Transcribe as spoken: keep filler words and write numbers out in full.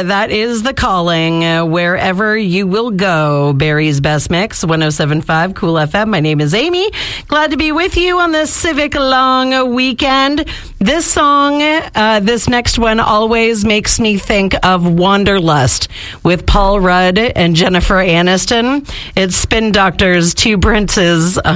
are. That is The Calling, uh, wherever you will go. Barry's Best Mix, one oh seven point five Cool F M. My name is Amy. Glad to be with you on this Civic Long Weekend. This song, uh, this next one, always makes me think of Wanderlust with Paul Rudd and Jennifer Aniston. It's Spin Doctors, Two Princes,